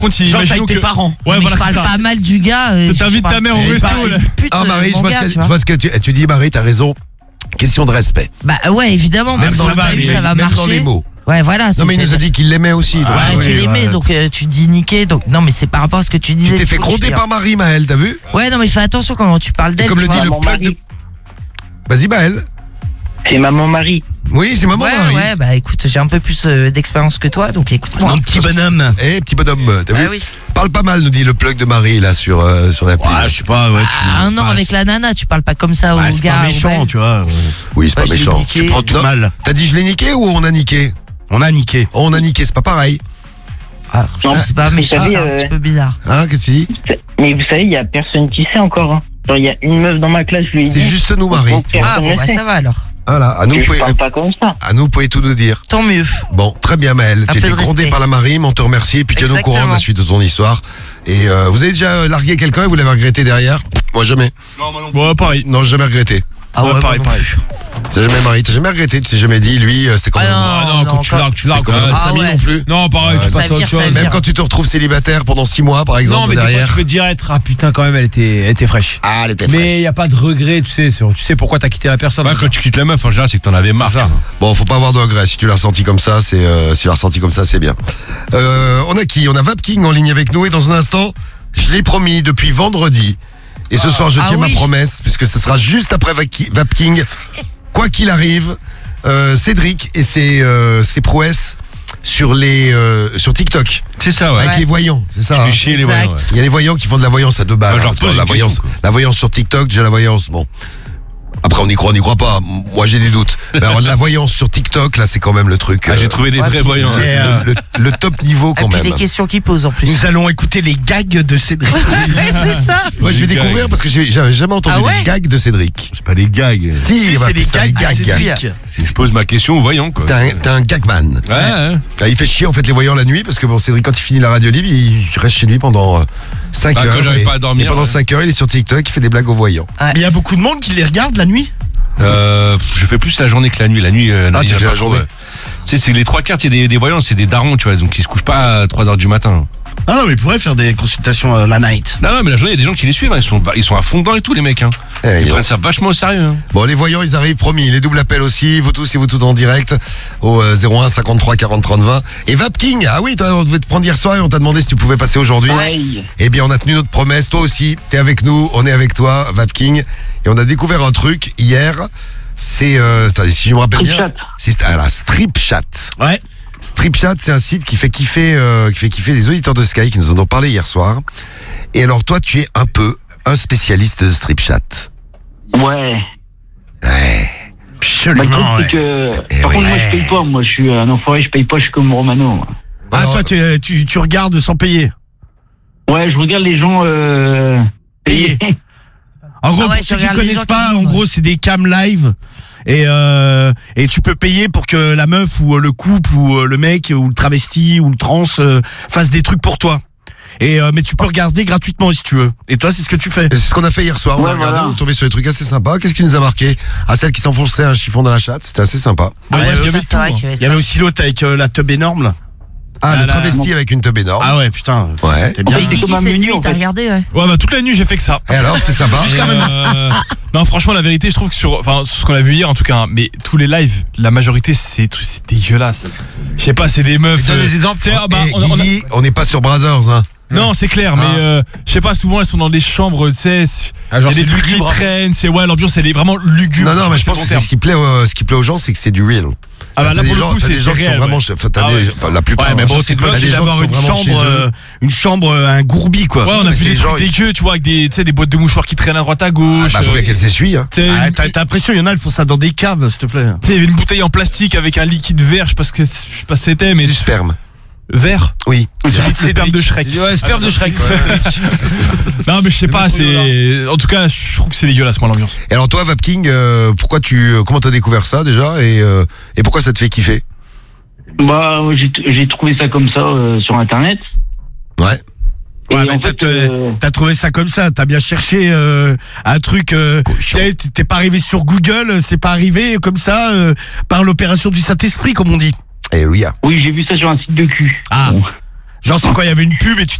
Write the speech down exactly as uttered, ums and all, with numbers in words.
contre, Genre t'as avec tes parents. Ouais, mais voilà, je parle c'est ça. pas mal du gars. euh, T'invites je ta mère au parle- resto, Bah, là. pute, Ah, Marie, je mon vois, gars, ce que, tu je vois. vois ce que tu, tu dis, Marie, t'as raison. Question de respect. Bah ouais, évidemment. Même parce dans, que le- t'as vu, ça va même marcher. dans les mots. Ouais, voilà. Non, mais il nous a c'est-à-dire- dit qu'il l'aimait aussi. donc. Ouais, Ah, tu oui, l'aimais, ouais. donc euh, tu dis niquer. Donc non, mais c'est par rapport à ce que tu disais. Tu t'es fait faut que gronder je- par Marie, Maël, t'as vu? Ouais, non, mais fais attention comment tu parles Et d'elle. comme tu le dit vois. le Maman plug de... Marie. Vas-y, Maël. C'est maman Marie. Oui, c'est maman Ouais, Marie. ouais, bah écoute, j'ai un peu plus euh, d'expérience que toi, donc écoute-moi. Mon petit bonhomme. Eh, petit bonhomme, t'as Ah vu? oui. Parle pas mal, nous dit le plug de Marie, là, sur, euh, sur l'appli. Ouais, je sais pas, ouais. Tu, Ah, un c'est an pas- avec la nana, tu parles pas comme ça Ouais, aux c'est gars. pas aux méchant, belles. tu vois. Oui, c'est Bah, pas je l'ai méchant. niqué. Tu prends tout Non. mal. T'as dit je l'ai niqué ou on a niqué? On a niqué. On a niqué, c'est pas pareil. Ah, je Non, sais pas, mais vous je trouve savez, ça un euh, petit peu bizarre. Hein, qu'est-ce que tu dis? Mais vous savez, il y a personne qui sait encore. Hein. Genre, il y a une meuf dans ma classe, je lui ai dit. C'est juste nous, Marie. Donc, Ah personne bon, ne bah sait. ça va alors. Voilà, à nous, Et vous je pouvez, parle pas comme ça. à nous, vous pouvez tout nous dire. Tant mieux. Bon, très bien, Maël. Un Tu peu étais de grondé respect. par la Marie, mais on te remercie. Et puis tu es au courant de la Exactement. suite de ton histoire. Et euh, vous avez déjà euh, largué quelqu'un et vous l'avez regretté derrière? Moi, jamais. Ouais, pareil. Non, j'ai jamais regretté. Ah ouais, Ouais, pareil, moi non pareil. plus. T'as jamais marié, t'as jamais regretté, tu t'es jamais dit, lui, euh, c'était quand Ah même. non. Ah non, quand non, tu quand- largues, tu C'était largues. quand même ouais. Ah Samy ouais. non plus. Non, pareil, tu Ça passes à vire, autre ça chose. vire. Même quand tu te retrouves célibataire pendant six mois, par exemple, Non, mais des fois, derrière. tu peux te dire être, ah putain, quand même, elle était, elle était fraîche. Ah, elle était Mais fraîche. il y a pas de regret, tu sais, c'est- tu sais pourquoi t'as quitté la personne. Ouais, quand tu quittes la meuf, en général, c'est que t'en avais marre. Bon, faut pas avoir de regrets. Si tu l'as ressenti comme ça, c'est euh, si tu l'as ressenti comme ça, c'est bien. Euh, on a qui? On a Vapking en ligne avec nous et dans un instant, je l'ai promis depuis vendredi. Et ce soir, je Ah tiens ma oui. promesse puisque ce sera juste après Vaki- Vapking. Quoi qu'il arrive, euh, Cédric et ses, euh, ses prouesses sur les euh, sur TikTok C'est ça, ouais. avec Ouais. les voyants, c'est ça. Je hein. fais chier les Exact. voyants. ouais. Il y a les voyants qui font de la voyance à deux balles. Ouais, hein, genre, parce que pose la une voyance, question, quoi. la voyance sur TikTok, déjà la voyance, bon. Après, on y croit, on n'y croit pas. Moi, j'ai des doutes. Mais alors, la voyance sur TikTok, là, c'est quand même le truc. Ah, euh, j'ai trouvé des Ouais, vrais puis voyants. c'est C'est, euh, le, le- le top niveau Et quand puis même. des questions qui posent en plus. Nous allons écouter les gags de Cédric. Ouais, c'est ça. Moi, je vais Les découvrir gags. parce que j'ai- j'avais jamais entendu Ah ouais les gags de Cédric. C'est pas les gags. Si, Si, il va c'est les appeler ça gags de Cédric. Si je pose ma question aux voyants, quoi. T'es un, t'es un gagman. Ouais, ouais. Ah, il fait chier en fait les voyants la nuit parce que bon, Cédric, quand il finit la radio libre, il reste chez lui pendant cinq Bah, heures. quand j'arrive et, pas à dormir, et pendant ouais. cinq heures, il est sur TikTok, il fait des blagues aux voyants. Mais il y a beaucoup de monde qui les regarde la nuit. Euh, je fais plus la journée que la nuit. La nuit, euh, Ah, Nadine, tu elle fais a la pas journée. trop, ouais. Tu sais, c'est les trois quarts, il y a des, des voyants, c'est des darons, tu vois, donc ils se couchent pas à trois heures du matin. Ah non, mais ils pourraient faire des consultations euh, la night. Non, non, mais la journée, il y a des gens qui les suivent, hein, ils, sont, ils sont à fond dedans et tout, les mecs. Hein. Eh, Ils ils- prennent ça vachement au sérieux. Hein. Bon, les voyants, ils arrivent, promis. Les doubles appels aussi. Vous tous et vous toutes en direct au euh, zéro un cinquante-trois quarante trente vingt. Et Vapking, ah oui, toi, on devait te prendre hier soir et on t'a demandé si tu pouvais passer aujourd'hui. Ouais. Eh bien, on a tenu notre promesse. Toi aussi, t'es avec nous, on est avec toi, Vapking. Et on a découvert un truc hier. C'est, euh, c'est- si je me rappelle bien, Stripchat. c'est ah, la Stripchat. Ouais. Stripchat, c'est un site qui fait kiffer, euh, qui fait kiffer les auditeurs de Sky qui nous en ont parlé hier soir. Et alors, toi, tu es un peu un spécialiste de Stripchat. Ouais. Ouais. Bah, le Absolument. truc, ouais. c'est que. Eh Par oui. contre, moi, je paye pas. Moi, je suis un enfoiré, je paye pas, je suis comme Romano. moi. Ah, Alors, toi, tu, tu, tu regardes sans payer. Ouais, je regarde les gens. Euh... Payer. En gros, Ah ouais, pour tu ceux qui regardes les connaissent gens pas, qui en vivent, gros, c'est des cam live. Et, euh, et tu peux payer pour que la meuf ou euh, le couple ou euh, le mec ou le travesti ou le trans euh, fasse des trucs pour toi. Et, euh, mais tu peux regarder gratuitement si tu veux. Et toi, c'est ce que tu fais. c'est ce qu'on a fait hier soir. On Ouais, a regardé, voilà. on est tombé sur des trucs assez sympas. Qu'est-ce qui nous a marqué? À celle qui s'enfonçait un chiffon dans la chatte. C'était assez sympa. Ouais, ouais, il y avait ça, tout, c'est vrai hein. qu'il y avait Il y avait ça. aussi l'autre avec euh, la tub énorme là. Ah, Ah, le là, travesti avec une teub énorme. Ah ouais, putain. Ouais. T'es bien. Mais C'est Guigui, comme un cette menu, nuit, en t'as fait. regardé, ouais. Ouais, bah toute la nuit, j'ai fait que ça. Et alors, c'était sympa. Et, euh, non, franchement, la vérité, je trouve que sur, enfin, ce qu'on a vu hier, en tout cas, hein, mais tous les lives, la majorité, c'est, c'est dégueulasse. Je sais pas, c'est des meufs. Donne euh, des exemples. tu sais, ah, bah, Et on a- on a- Guigui, on n'est pas sur Brothers, hein. non, c'est clair, Ah. mais euh, je sais pas, souvent elles sont dans des chambres, tu sais, c'est- Ah, il y genre, a des c'est trucs qui lugubre, hein. traînent, c'est ouais, l'ambiance elle est vraiment lugubre. Non, non, mais je c'est pense bon que c'est terme. ce qui plaît, euh, ce qui plaît aux gens, c'est que c'est du real. Ah bah T'as là des pour le gens- coup, t'as c'est des c'est gens qui sont réel. vraiment, ouais. che- enfin, t'as Ah des- ouais. enfin, la plupart. Ouais, mais bon, hein. c'est T'as pas des gens qui d'avoir sont une vraiment chez chambre, eux. euh, une chambre, euh, un gourbi quoi. Ouais, on a mais vu c'est des les gens, trucs ils- dégueux, tu vois, avec des, tu sais, des boîtes de mouchoirs qui traînent à droite à gauche. Bah, faudrait euh, qu'elle s'essuie, hein. tu sais, Ah, une- t'as, t'as l'impression, il y en a, ils font ça dans des caves, s'il te plaît. tu sais, il y avait une bouteille en plastique avec un liquide vert, je sais pas ce que, je sais pas ce que c'était, mais Du sperme. vert. Oui. Celui de sperme de Shrek. Ouais, sperme de Shrek. Non, mais je sais pas, c'est, en tout cas, je trouve que c'est dégueulasse, moi, l'ambiance. Et alors toi, Vapking, euh, pourquoi tu, comment t'as découvert ça déjà et, euh, et pourquoi ça te fait kiffer? Bah, j'ai j'ai trouvé ça comme ça euh, sur Internet. Ouais. Et Ouais, mais en t'as, fait, te- euh, t'as trouvé ça comme ça, t'as bien cherché euh, un truc. Euh, Cochon. t'es, t'es pas arrivé sur Google, c'est pas arrivé comme ça euh, par l'opération du Saint-Esprit, comme on dit. Alléluia. oui, j'ai vu ça sur un site de cul. Ah. Bon. Genre, c'est quand il y avait une pub et tu